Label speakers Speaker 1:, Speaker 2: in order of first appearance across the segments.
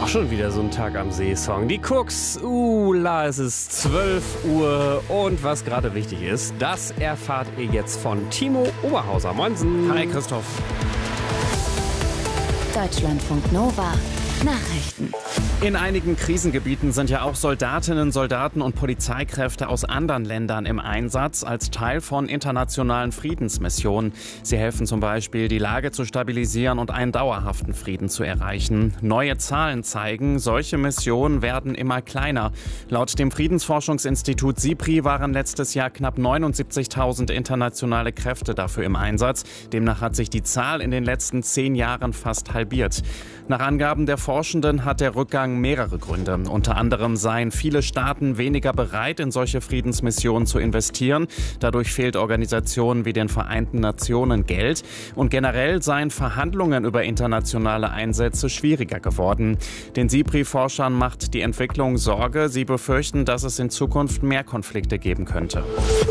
Speaker 1: Auch schon wieder so ein Tag am See-Song. Die Cooks, es ist 12 Uhr und was gerade wichtig ist, das erfahrt ihr jetzt von Timo Oberhauser. Moinsen.
Speaker 2: Hi Christoph.
Speaker 3: Deutschlandfunk Nova. Nachrichten.
Speaker 2: In einigen Krisengebieten sind ja auch Soldatinnen, Soldaten und Polizeikräfte aus anderen Ländern im Einsatz als Teil von internationalen Friedensmissionen. Sie helfen zum Beispiel, die Lage zu stabilisieren und einen dauerhaften Frieden zu erreichen. Neue Zahlen zeigen, solche Missionen werden immer kleiner. Laut dem Friedensforschungsinstitut SIPRI waren letztes Jahr knapp 79.000 internationale Kräfte dafür im Einsatz. Demnach hat sich die Zahl in den letzten 10 Jahren fast halbiert. Nach Angaben der Forschenden hat der Rückgang mehrere Gründe. Unter anderem seien viele Staaten weniger bereit, in solche Friedensmissionen zu investieren. Dadurch fehlt Organisationen wie den Vereinten Nationen Geld. Und generell seien Verhandlungen über internationale Einsätze schwieriger geworden. Den SIPRI-Forschern macht die Entwicklung Sorge. Sie befürchten, dass es in Zukunft mehr Konflikte geben könnte.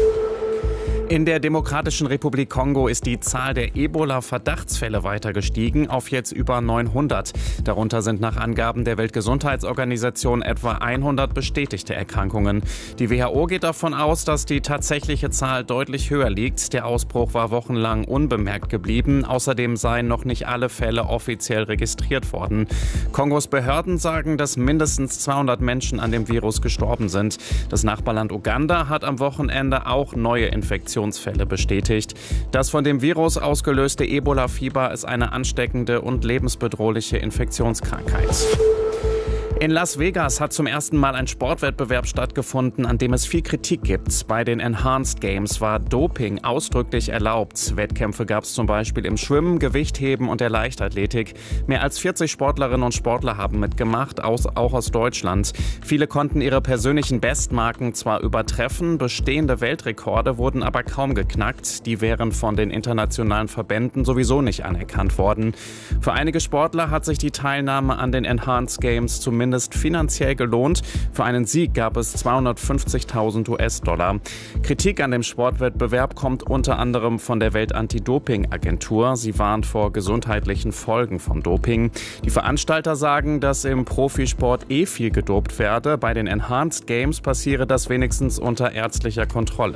Speaker 2: In der Demokratischen Republik Kongo ist die Zahl der Ebola-Verdachtsfälle weiter gestiegen auf jetzt über 900. Darunter sind nach Angaben der Weltgesundheitsorganisation etwa 100 bestätigte Erkrankungen. Die WHO geht davon aus, dass die tatsächliche Zahl deutlich höher liegt. Der Ausbruch war wochenlang unbemerkt geblieben. Außerdem seien noch nicht alle Fälle offiziell registriert worden. Kongos Behörden sagen, dass mindestens 200 Menschen an dem Virus gestorben sind. Das Nachbarland Uganda hat am Wochenende auch neue Infektionsfälle bestätigt. Das von dem Virus ausgelöste Ebola-Fieber ist eine ansteckende und lebensbedrohliche Infektionskrankheit. In Las Vegas hat zum ersten Mal ein Sportwettbewerb stattgefunden, an dem es viel Kritik gibt. Bei den Enhanced Games war Doping ausdrücklich erlaubt. Wettkämpfe gab es zum Beispiel im Schwimmen, Gewichtheben und der Leichtathletik. Mehr als 40 Sportlerinnen und Sportler haben mitgemacht, auch aus Deutschland. Viele konnten ihre persönlichen Bestmarken zwar übertreffen, bestehende Weltrekorde wurden aber kaum geknackt. Die wären von den internationalen Verbänden sowieso nicht anerkannt worden. Für einige Sportler hat sich die Teilnahme an den Enhanced Games zumindest finanziell gelohnt. Für einen Sieg gab es 250.000 US-Dollar. Kritik an dem Sportwettbewerb kommt unter anderem von der Welt-Anti-Doping-Agentur. Sie warnt vor gesundheitlichen Folgen vom Doping. Die Veranstalter sagen, dass im Profisport viel gedopt werde. Bei den Enhanced Games passiere das wenigstens unter ärztlicher Kontrolle.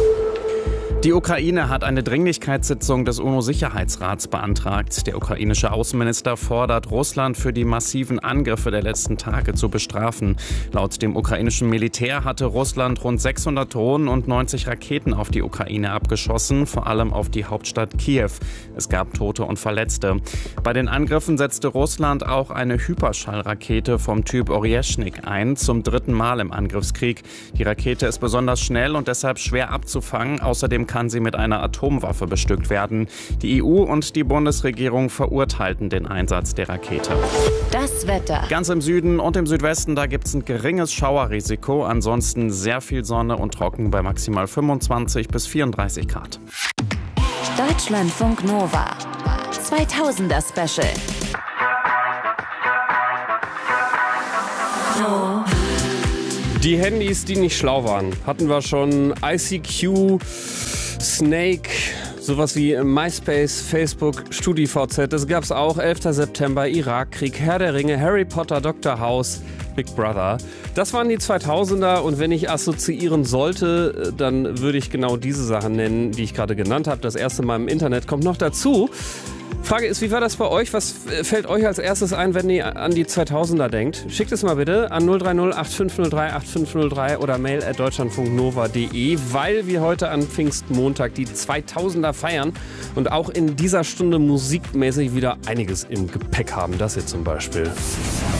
Speaker 2: Die Ukraine hat eine Dringlichkeitssitzung des UNO-Sicherheitsrats beantragt. Der ukrainische Außenminister fordert, Russland für die massiven Angriffe der letzten Tage zu bestrafen. Laut dem ukrainischen Militär hatte Russland rund 600 Drohnen und 90 Raketen auf die Ukraine abgeschossen, vor allem auf die Hauptstadt Kiew. Es gab Tote und Verletzte. Bei den Angriffen setzte Russland auch eine Hyperschallrakete vom Typ Oryeshnik ein, zum 3. Mal im Angriffskrieg. Die Rakete ist besonders schnell und deshalb schwer abzufangen. Außerdem kann sie mit einer Atomwaffe bestückt werden. Die EU und die Bundesregierung verurteilten den Einsatz der Rakete.
Speaker 3: Das Wetter.
Speaker 2: Ganz im Süden und im Südwesten, da gibt es ein geringes Schauerrisiko. Ansonsten sehr viel Sonne und trocken bei maximal 25 bis 34 Grad.
Speaker 3: Deutschlandfunk Nova. 2000er Special.
Speaker 1: Die Handys, die nicht schlau waren, hatten wir schon. ICQ, Snake, sowas wie MySpace, Facebook, StudiVZ. Das gab es auch. 11. September, Irakkrieg, Herr der Ringe, Harry Potter, Dr. House, Big Brother. Das waren die 2000er und wenn ich assoziieren sollte, dann würde ich genau diese Sachen nennen, die ich gerade genannt habe. Das erste Mal im Internet kommt noch dazu. Frage ist, wie war das bei euch? Was fällt euch als erstes ein, wenn ihr an die 2000er denkt? Schickt es mal bitte an 030 8503 8503 oder mail@deutschlandfunknova.de, weil wir heute an Pfingstmontag die 2000er feiern und auch in dieser Stunde musikmäßig wieder einiges im Gepäck haben. Das hier zum Beispiel.